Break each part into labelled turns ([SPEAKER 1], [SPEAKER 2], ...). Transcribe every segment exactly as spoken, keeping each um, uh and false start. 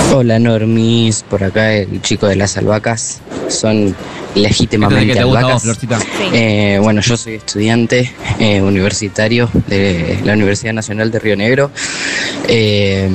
[SPEAKER 1] Hola Normis, por acá el chico de las albahacas, son legítimamente
[SPEAKER 2] ¿Qué te gusta a
[SPEAKER 1] albahacas.
[SPEAKER 2] vos, Florcita?
[SPEAKER 1] Eh, bueno, yo soy estudiante eh, universitario de la Universidad Nacional de Río Negro. Eh,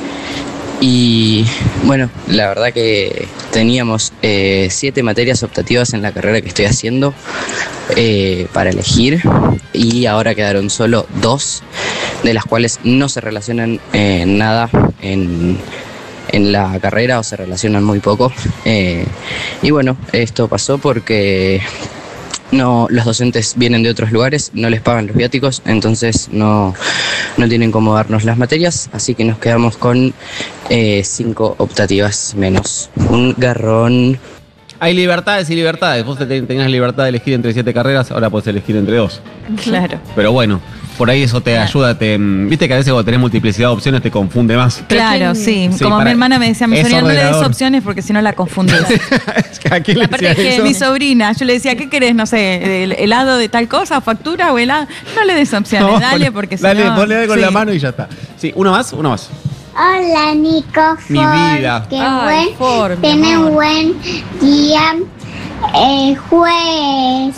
[SPEAKER 1] y bueno, la verdad que teníamos eh, siete materias optativas en la carrera que estoy haciendo eh, para elegir, y ahora quedaron solo dos, de las cuales no se relacionan eh, nada en, en la carrera, o se relacionan muy poco. Eh, y bueno, esto pasó porque no, los docentes vienen de otros lugares, no les pagan los viáticos, entonces no, no tienen cómo darnos las materias, así que nos quedamos con eh, cinco optativas menos. Un garrón.
[SPEAKER 2] Hay libertades y libertades. Vos te- tenías libertad de elegir entre siete carreras, ahora podés elegir entre dos.
[SPEAKER 3] Claro.
[SPEAKER 2] Pero bueno, por ahí eso te ayuda. Te, viste que a veces cuando tenés multiplicidad de opciones te confunde más.
[SPEAKER 3] Claro, sí.
[SPEAKER 2] Sí,
[SPEAKER 3] Como
[SPEAKER 2] para-
[SPEAKER 3] mi hermana me decía, mi
[SPEAKER 2] es
[SPEAKER 3] sobrina, no le des
[SPEAKER 2] ordenador.
[SPEAKER 3] opciones porque si no la confundís.
[SPEAKER 2] ¿A quién le
[SPEAKER 3] Aparte
[SPEAKER 2] decía
[SPEAKER 3] que
[SPEAKER 2] eso?
[SPEAKER 3] mi sobrina, yo le decía, ¿qué querés? No sé, el helado de tal cosa, factura o helado. No le des opciones,
[SPEAKER 2] No,
[SPEAKER 3] dale,
[SPEAKER 2] ponle-
[SPEAKER 3] porque si
[SPEAKER 2] Dale,
[SPEAKER 3] no...
[SPEAKER 2] ponle algo en
[SPEAKER 3] sí.
[SPEAKER 2] la mano y ya está. Sí, uno más, uno más.
[SPEAKER 4] Hola Nico,
[SPEAKER 2] Mi
[SPEAKER 4] Flor,
[SPEAKER 2] vida.
[SPEAKER 4] qué
[SPEAKER 3] Ay,
[SPEAKER 4] buen,
[SPEAKER 3] Flor, mi
[SPEAKER 4] tiene
[SPEAKER 3] amor.
[SPEAKER 4] buen día, eh, juez.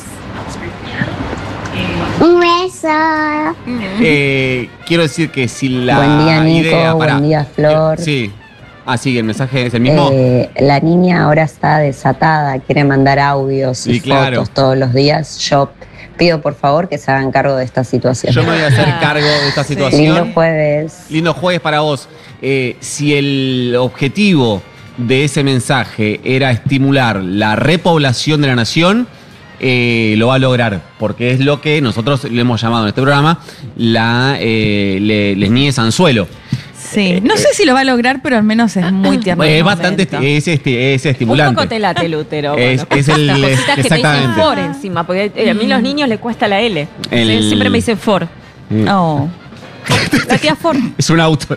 [SPEAKER 4] Un beso.
[SPEAKER 2] Eh, quiero decir que si la
[SPEAKER 5] Buen día, Nico.
[SPEAKER 2] idea para...
[SPEAKER 5] Buen día, Flor.
[SPEAKER 2] Sí. Ah, sí, el mensaje es el mismo.
[SPEAKER 5] Eh, la niña ahora está desatada, quiere mandar audios y
[SPEAKER 2] Sí, claro.
[SPEAKER 5] fotos todos los días. Yo pido por favor que se hagan cargo de esta situación.
[SPEAKER 2] Yo me voy a hacer cargo de esta
[SPEAKER 3] Sí.
[SPEAKER 2] situación.
[SPEAKER 5] Lindo jueves.
[SPEAKER 2] Lindo jueves para vos. Eh, si el objetivo de ese mensaje era estimular la repoblación de la nación, eh, lo va a lograr, porque es lo que nosotros le hemos llamado en este programa la eh, le- les niegues anzuelo.
[SPEAKER 3] Sí, no sé si lo va a lograr, pero al menos es muy tierno.
[SPEAKER 2] Es
[SPEAKER 3] el
[SPEAKER 2] bastante
[SPEAKER 3] momento.
[SPEAKER 2] es, este, es estimulante.
[SPEAKER 6] Un poco te late el útero.
[SPEAKER 2] Es-
[SPEAKER 6] bueno.
[SPEAKER 2] es el-
[SPEAKER 6] Las
[SPEAKER 2] es-
[SPEAKER 6] cositas que te dicen
[SPEAKER 2] exactamente.
[SPEAKER 6] for encima, porque eh, a mí los niños les cuesta la L.
[SPEAKER 2] El-
[SPEAKER 6] Sí, Siempre me dicen for.
[SPEAKER 3] Oh.
[SPEAKER 6] La tía for.
[SPEAKER 2] Es un auto.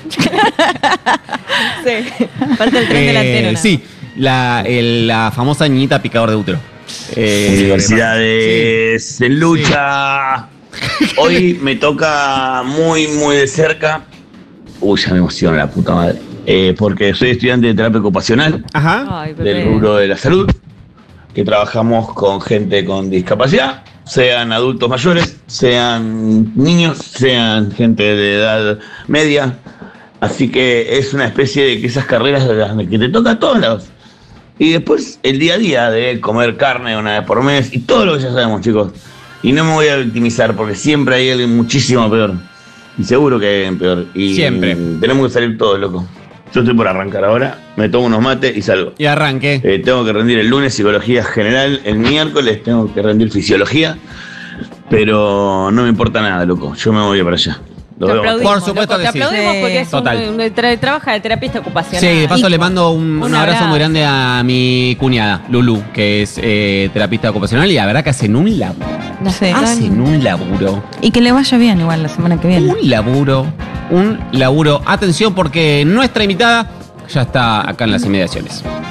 [SPEAKER 6] Sí. Falta el tren
[SPEAKER 2] Eh,
[SPEAKER 6] delantero. ¿no?
[SPEAKER 2] sí, la, el- la famosa niñita picador de útero. Eh,
[SPEAKER 7] Universidades en lucha. Hoy me toca muy, muy de cerca. Uy, ya me emociona la puta madre. Eh, porque soy estudiante de terapia ocupacional
[SPEAKER 2] Ajá.
[SPEAKER 6] Ay, bebé.
[SPEAKER 7] del rubro de la salud, que trabajamos con gente con discapacidad, sean adultos mayores, sean niños, sean gente de edad media. Así que es una especie de que esas carreras de las que te toca a todos lados. Y después el día a día de comer carne una vez por mes y todo lo que ya sabemos, chicos. Y no me voy a victimizar porque siempre hay alguien muchísimo peor. Y seguro que hay alguien peor. Y
[SPEAKER 2] Siempre.
[SPEAKER 7] tenemos que salir todos, loco. Yo estoy por arrancar ahora, me tomo unos mates y salgo.
[SPEAKER 2] Y arranque.
[SPEAKER 7] Eh, tengo que rendir el lunes psicología general, el miércoles tengo que rendir fisiología, pero no me importa nada, loco. Yo me voy para allá. Los
[SPEAKER 6] Te
[SPEAKER 7] veo.
[SPEAKER 6] aplaudimos,
[SPEAKER 2] Por supuesto
[SPEAKER 6] loco,
[SPEAKER 2] que
[SPEAKER 6] te
[SPEAKER 2] sí.
[SPEAKER 6] aplaudimos
[SPEAKER 3] Sí.
[SPEAKER 6] porque es
[SPEAKER 2] Total.
[SPEAKER 6] un, un- tra- trabaja de terapista ocupacional.
[SPEAKER 2] Sí, de paso le mando un, un
[SPEAKER 6] Un
[SPEAKER 2] abrazo,
[SPEAKER 6] abrazo.
[SPEAKER 2] muy grande a mi cuñada, Lulu, que es eh, terapista ocupacional, y la verdad que hacen un laburo.
[SPEAKER 3] Sí.
[SPEAKER 2] Hacen un laburo.
[SPEAKER 3] Y que le vaya bien igual la semana que viene.
[SPEAKER 2] Un laburo. Un laburo. Atención porque nuestra invitada ya está acá en las inmediaciones.